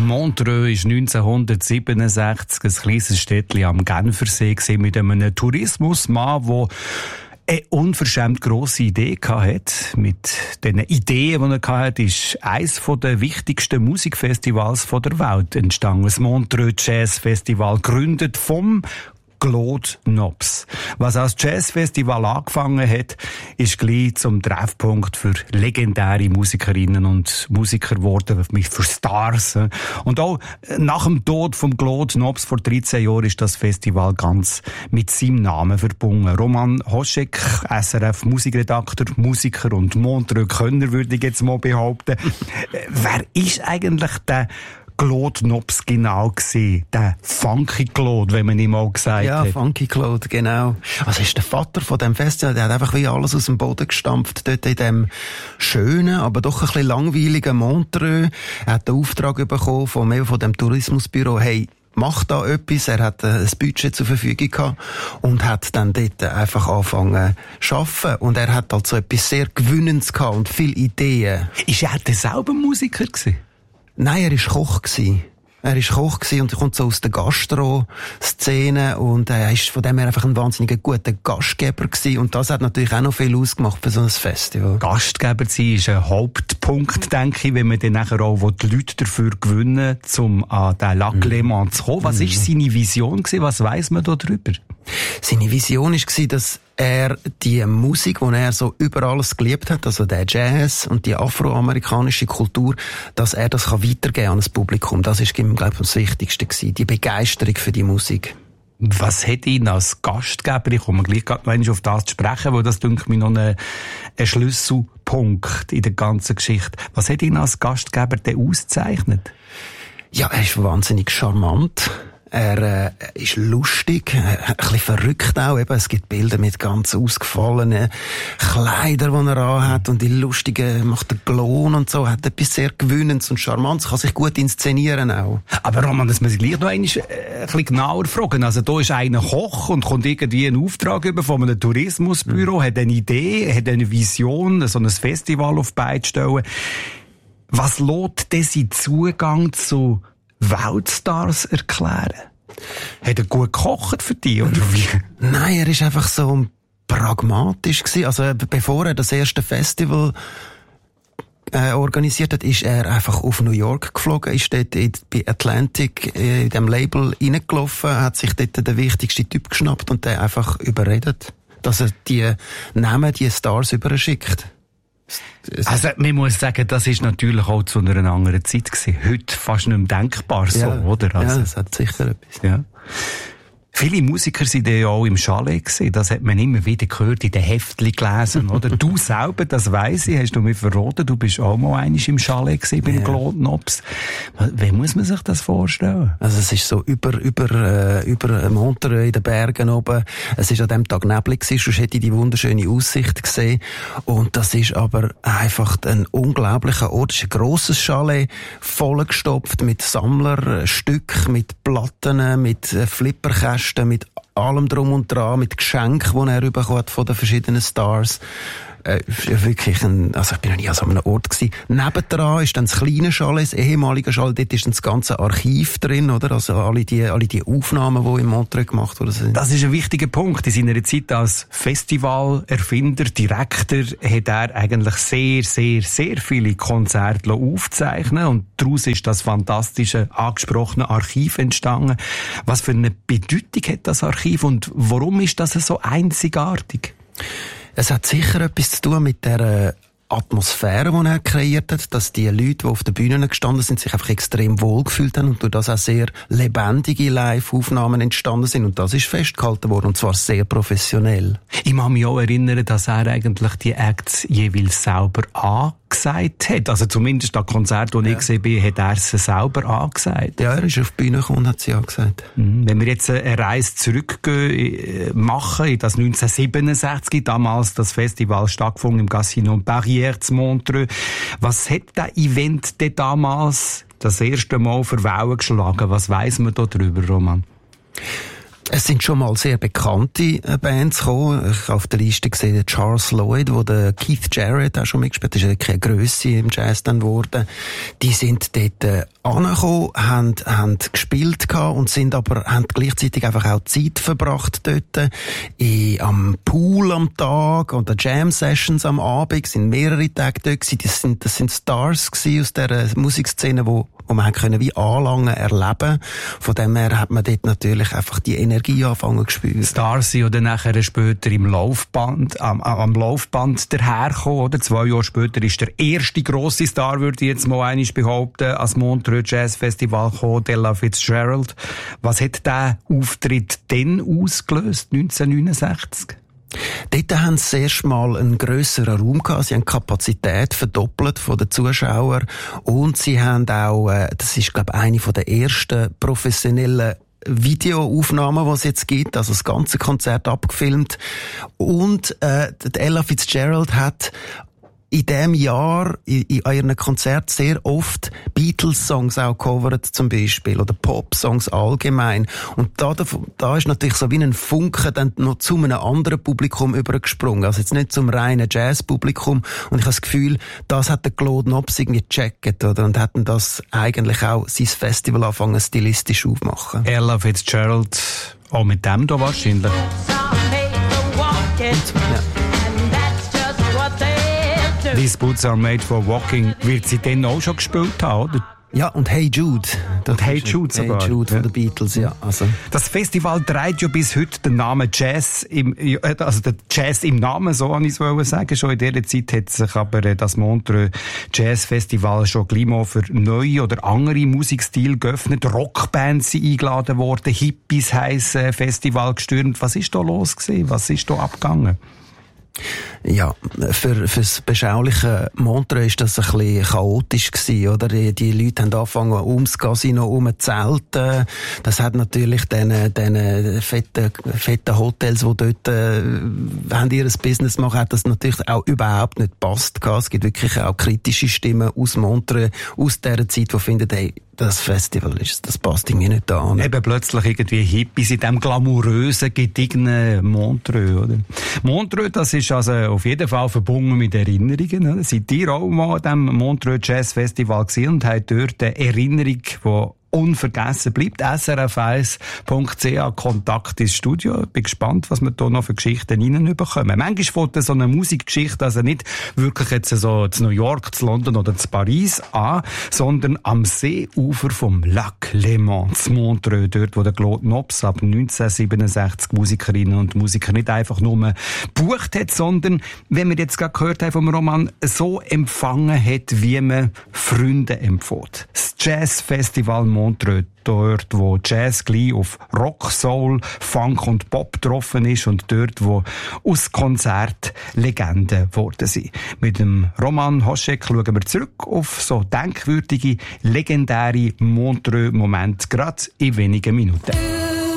Montreux war 1967 ein kleines Städtchen am Genfersee mit einem Tourismusmann, der eine unverschämt grosse Idee hatte. Mit diesen Ideen, die er hatte, ist eines der wichtigsten Musikfestivals der Welt entstanden. Das Montreux Jazz Festival, gegründet vom Claude Nobs. Was als Jazzfestival angefangen hat, ist gleich zum Treffpunkt für legendäre Musikerinnen und Musiker geworden, für Stars. Und auch nach dem Tod von Claude Nobs vor 13 Jahren ist das Festival ganz mit seinem Namen verbunden. Roman Hoschek, SRF Musikredakteur, Musiker und Montreux-Könner, würde ich jetzt mal behaupten. Wer ist eigentlich der Claude Nobs genau gewesen? Der Funky Claude, wenn man ihm mal gesagt hat. Ja, Funky Claude, genau. Also ist der Vater von dem Festival, der hat einfach wie alles aus dem Boden gestampft, dort in dem schönen, aber doch ein bisschen langweiligen Montreux. Er hat den Auftrag bekommen von dem Tourismusbüro, hey, mach da etwas. Er hat ein Budget zur Verfügung gehabt und hat dann dort einfach angefangen zu arbeiten. Und er hat also etwas sehr Gewinnendes gehabt und viele Ideen. Ist er denn selber Musiker gewesen? Nein, er war Koch gewesen. Er war Koch gewesen und er kommt so aus der Gastro-Szene und er ist von dem her einfach ein wahnsinnig guter Gastgeber gewesen und das hat natürlich auch noch viel ausgemacht für so ein Festival. Gastgeber sein ist ein Hauptpunkt, denke ich, wenn man dann nachher auch die Leute dafür gewinnen, um an den Lac Léman zu kommen. Was war seine Vision gewesen? Was weiss man da drüber? Seine Vision war, dass er die Musik, die er so über alles geliebt hat, also der Jazz und die afroamerikanische Kultur, dass er das weitergeben kann an das Publikum. Das ist, glaube ich, das Wichtigste gewesen. Die Begeisterung für die Musik. Was hat ihn als Gastgeber, ich komme gleich auf das zu sprechen, weil das, denke ich, noch ein Schlüsselpunkt in der ganzen Geschichte. Was hat ihn als Gastgeber denn ausgezeichnet? Ja, er ist wahnsinnig charmant. Er ist lustig, ein bisschen verrückt auch. Eben, es gibt Bilder mit ganz ausgefallenen Kleidern, die er anhat und die lustigen, macht er Klon und so, hat etwas sehr Gewinnendes und Charmantes, kann sich gut inszenieren auch. Aber Roman, das muss ich gleich noch ein bisschen genauer fragen. Also da ist einer Koch und kommt irgendwie einen Auftrag über von einem Tourismusbüro, hat eine Idee, hat eine Vision, so ein Festival auf die Beine zu stellen. Was lässt denn sein Zugang zu Weltstars erklären? Hat er gut gekocht für dich, oder wie? Nein, er ist einfach so pragmatisch gewesen. Also, bevor er das erste Festival organisiert hat, ist er einfach auf New York geflogen, ist dort bei Atlantic in dem Label reingelaufen, hat sich dort den wichtigsten Typ geschnappt und den einfach überredet, dass er die Namen, die Stars überschickt. Also, man muss sagen, das ist natürlich auch zu einer anderen Zeit gewesen. Heute fast nicht mehr denkbar so, ja, oder? Also, ja, das hat sicher etwas. Ja. Viele Musiker sind ja auch im Chalet gewesen. Das hat man immer wieder gehört, in den Heftchen gelesen, oder? Du selber, das weiss ich, hast du mir verraten, du bist auch mal einmal im Chalet gewesen, beim Claude Nobs. Wie muss man sich das vorstellen? Also, es ist so über Montreux in den Bergen oben. Es ist an dem Tag neblig gewesen, sonst hätte ich die wunderschöne Aussicht gesehen. Und das ist aber einfach ein unglaublicher Ort. Es ist ein grosses Chalet, vollgestopft mit Sammlerstücken, mit Platten, mit Flipperkästen, mit allem drum und dran, mit Geschenken, die er bekommen hat von den verschiedenen Stars. Wirklich also ich bin noch nie an so einem Ort gewesen. Nebendran ist dann das kleine Chalet, das ehemalige Chalet, dort ist dann das ganze Archiv drin, oder? Also alle die Aufnahmen, die in Montreux gemacht wurden. Das ist ein wichtiger Punkt. In seiner Zeit als Festivalerfinder, Direktor, hat er eigentlich sehr, sehr, sehr viele Konzerte aufzeichnen und daraus ist das fantastische, angesprochene Archiv entstanden. Was für eine Bedeutung hat das Archiv und warum ist das so einzigartig? Es hat sicher etwas zu tun mit der Atmosphäre, die er kreiert hat, dass die Leute, die auf der Bühne gestanden sind, sich einfach extrem wohl gefühlt haben und durch das auch sehr lebendige Live-Aufnahmen entstanden sind. Und das ist festgehalten worden, und zwar sehr professionell. Ich kann mich auch erinnern, dass er eigentlich die Acts jeweils selber angesagt hat. Also zumindest an Konzerten, die ich gesehen bin, hat er sie selber angesagt. Ja, er ist auf die Bühne gekommen und hat sie angesagt. Wenn wir jetzt eine Reise machen in das 1967, damals das Festival stattgefunden im Casino Barrière zu Montreux. Was hat der Event denn damals das erste Mal für Wellen geschlagen? Was weiss man da drüber, Roman? Es sind schon mal sehr bekannte Bands gekommen. Ich habe auf der Liste gesehen, Charles Lloyd, wo der Keith Jarrett auch schon mitgespielt hat. Das ist keine Grösse im Jazz dann geworden. Die sind dort angekommen, haben gespielt gehabt und haben gleichzeitig einfach auch Zeit verbracht dort. Am Pool am Tag und der Jam Sessions am Abend, sind mehrere Tage dort gewesen. Das sind Stars gewesen aus dieser Musikszene, wo man können wie anlangen, erleben. Von dem her hat man dort natürlich einfach die Energie anfangen zu spüren. Stars sind oder nachher später im Laufband, am Laufband daherkommen, oder? 2 Jahre später ist der erste grosse Star, würde ich jetzt mal einmal behaupten, als Montreux Jazz Festival gekommen, Ella Fitzgerald. Was hat der Auftritt denn ausgelöst, 1969? Dort haben sie erst mal einen grösseren Raum gehabt. Sie haben die Kapazität verdoppelt von den Zuschauern. Und sie haben auch, das ist, glaube ich, eine der ersten professionellen Videoaufnahmen, die es jetzt gibt, also das ganze Konzert abgefilmt. Und Ella Fitzgerald hat in diesem Jahr in ihren Konzerten sehr oft Beatles-Songs auch gecovert, zum Beispiel, oder Pop-Songs allgemein. Und da ist natürlich so wie ein Funke dann noch zu einem anderen Publikum übergesprungen. Also jetzt nicht zum reinen Jazz-Publikum. Und ich habe das Gefühl, das hat der Claude Nobs irgendwie gecheckt, oder? Und hätten das eigentlich auch sein Festival anfangen stilistisch aufmachen. Ella Fitzgerald, auch mit dem da wahrscheinlich. Ja. These Boots are made for walking. Wird sie dann auch schon gespielt haben, oder? Ja, und Hey Jude. Und Hey Jude sogar. Hey Jude von den Beatles, ja. Also. Das Festival trägt ja bis heute den Namen Jazz also der Jazz im Namen, so wollte ich es sagen. Schon in dieser Zeit hat sich aber das Montreux Jazz Festival schon gleich mal für neue oder andere Musikstile geöffnet. Rockbands sind eingeladen worden, Hippies heissen Festival gestürmt. Was ist da los gewesen? Was ist da abgegangen? Ja, fürs beschauliche Montreux ist das ein bisschen chaotisch gewesen, oder? Die Leute haben angefangen, ums Casino zu zelten. Das hat natürlich den fetten Hotels, die dort, haben ihr Business machen, hat das natürlich auch überhaupt nicht gepasst gehabt. Es gibt wirklich auch kritische Stimmen aus Montreux, aus dieser Zeit, die finden, hey, das Festival das passt irgendwie nicht an. Eben plötzlich irgendwie Hippies in diesem glamourösen, gediegenen Montreux, oder? Montreux, das ist also auf jeden Fall verbunden mit Erinnerungen, oder? Seid ihr auch mal an diesem Montreux Jazz Festival gewesen und habt dort eine Erinnerung, die unvergessen bleibt? srf1.ch Kontakt ins Studio. Bin gespannt, was wir da noch für Geschichten reinbekommen. Manchmal fängt so eine Musikgeschichte also nicht wirklich jetzt so zu New York, zu London oder zu Paris an, sondern am Seeufer vom Lac Léman, zu Montreux, dort, wo der Claude Nobs ab 1967 Musikerinnen und Musiker nicht einfach nur gebucht hat, sondern, wenn wir jetzt gerade gehört haben vom Roman, so empfangen hat, wie man Freunde empfiehlt. Das Jazz Festival Montreux, dort, wo Jazz gleich auf Rock, Soul, Funk und Pop getroffen ist und dort, wo aus Konzert Legenden geworden sind. Mit dem Roman Hoschek schauen wir zurück auf so denkwürdige, legendäre Montreux-Momente, gerade in wenigen Minuten.